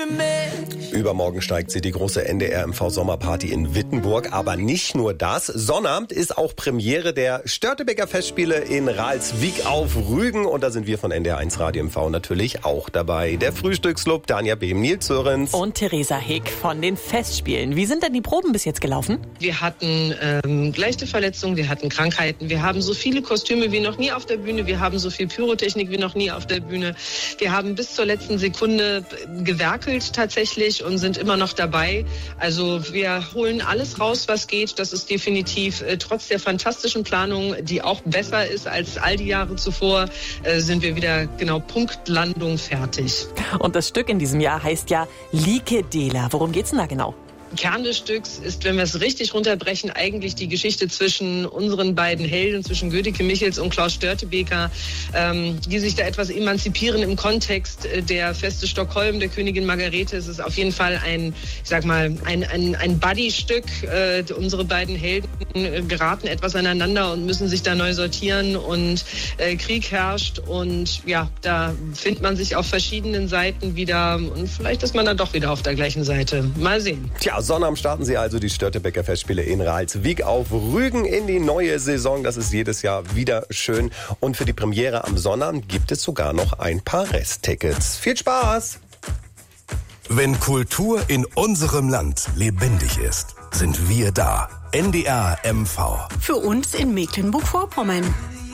Übermorgen steigt sie, die große NDR-MV-Sommerparty in Wittenburg. Aber nicht nur das. Sonnabend ist auch Premiere der Störtebeker Festspiele in Ralswiek auf Rügen. Und da sind wir von NDR1 Radio MV natürlich auch dabei. Der Frühstücksclub, Tanja Behm, Nils Sörensen und Theresa Hick von den Festspielen. Wie sind denn die Proben bis jetzt gelaufen? Wir hatten leichte Verletzungen, wir hatten Krankheiten. Wir haben so viele Kostüme wie noch nie auf der Bühne. Wir haben so viel Pyrotechnik wie noch nie auf der Bühne. Wir haben bis zur letzten Sekunde gewerkelt tatsächlich und sind immer noch dabei. Also wir holen alles raus, was geht. Das ist definitiv trotz der fantastischen Planung, die auch besser ist als all die Jahre zuvor, sind wir wieder genau Punktlandung fertig. Und das Stück in diesem Jahr heißt ja Likedela. Worum geht's denn da genau? Kern des Stücks ist, wenn wir es richtig runterbrechen, eigentlich die Geschichte zwischen unseren beiden Helden, zwischen Gödeke Michels und Klaus Störtebeker, die sich da etwas emanzipieren im Kontext der Feste Stockholm, der Königin Margarete. Es ist auf jeden Fall ein Buddy-Stück. Unsere beiden Helden geraten etwas aneinander und müssen sich da neu sortieren und Krieg herrscht und ja, da findet man sich auf verschiedenen Seiten wieder und vielleicht ist man dann doch wieder auf der gleichen Seite. Mal sehen. Tja, Sonnabend starten sie also die Störtebeker Festspiele in Ralswiek auf Rügen in die neue Saison. Das ist jedes Jahr wieder schön. Und für die Premiere am Sonnabend gibt es sogar noch ein paar Resttickets. Viel Spaß! Wenn Kultur in unserem Land lebendig ist, sind wir da. NDR MV. Für uns in Mecklenburg-Vorpommern.